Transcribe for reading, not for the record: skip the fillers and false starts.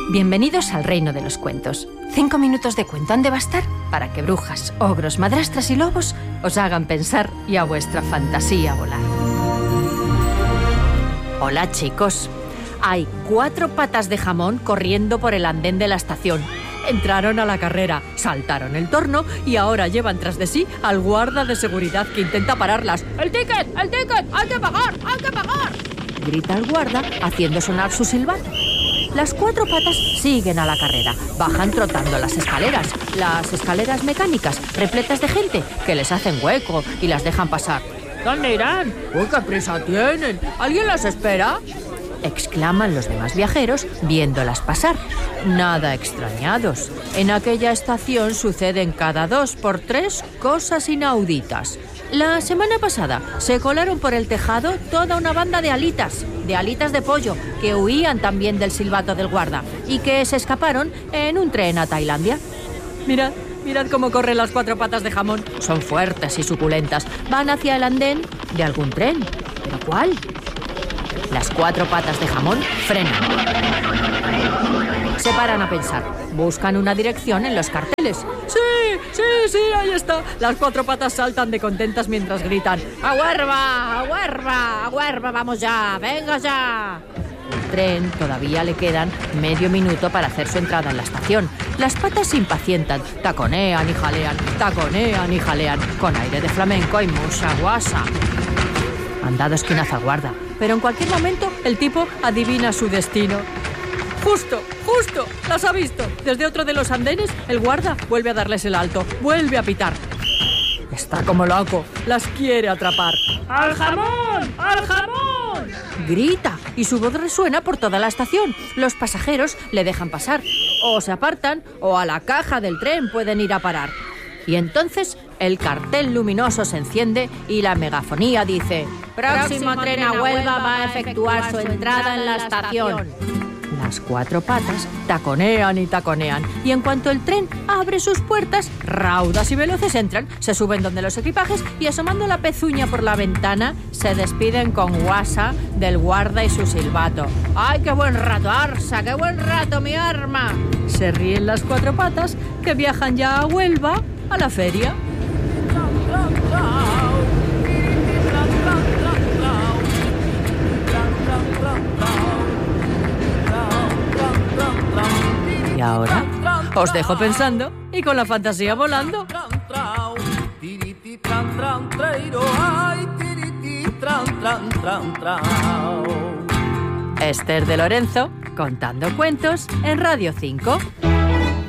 Bienvenidos al reino de los cuentos. 5 minutos de cuento han de bastar para que brujas, ogros, madrastras y lobos os hagan pensar y a vuestra fantasía volar. Hola, chicos. Hay 4 patas de jamón corriendo por el andén de la estación. Entraron a la carrera, saltaron el torno y ahora llevan tras de sí al guarda de seguridad que intenta pararlas. ¡El ticket! ¡El ticket! ¡Hay que pagar! ¡Hay que pagar!, grita el guarda haciendo sonar su silbato. Las 4 patas siguen a la carrera, bajan trotando las escaleras mecánicas, repletas de gente que les hacen hueco y las dejan pasar. ¿Dónde irán? ¡Uy, qué prisa tienen! ¿Alguien las espera?, exclaman los demás viajeros viéndolas pasar. Nada extrañados. En aquella estación suceden cada 2 por 3 cosas inauditas. La semana pasada se colaron por el tejado toda una banda de alitas de pollo, que huían también del silbato del guarda y que se escaparon en un tren a Tailandia. Mirad cómo corren las 4 patas de jamón. Son fuertes y suculentas. Van hacia el andén de algún tren. ¿Pero cuál? Las 4 patas de jamón frenan. Se paran a pensar. Buscan una dirección en los carteles. ¡Sí! Ahí está. Las 4 patas saltan de contentas mientras gritan: ¡A Huerva! ¡A Huerva! ¡A Huerva! ¡Vamos ya! ¡Venga ya! El tren todavía le quedan medio minuto para hacer su entrada en la estación. Las patas se impacientan, taconean y jalean, con aire de flamenco y mucha guasa. Han dado esquinazo al guarda, pero en cualquier momento el tipo adivina su destino. ¡Justo! ¡Las ha visto! Desde otro de los andenes, el guarda vuelve a darles el alto, vuelve a pitar. Está como loco, las quiere atrapar. ¡Al jamón! ¡Al jamón!, grita, y su voz resuena por toda la estación. Los pasajeros le dejan pasar, o se apartan, o a la caja del tren pueden ir a parar. Y entonces el cartel luminoso se enciende y la megafonía dice: «Próximo tren a Huelva va a efectuar su entrada en la estación». Las 4 patas taconean y en cuanto el tren abre sus puertas, raudas y veloces entran, se suben donde los equipajes y asomando la pezuña por la ventana se despiden con guasa del guarda y su silbato. ¡Ay, qué buen rato, Arsa! ¡Qué buen rato, mi arma! Se ríen las 4 patas que viajan ya a Huelva, a la feria. Y ahora os dejo pensando y con la fantasía volando. Esther de Lorenzo, contando cuentos en Radio 5.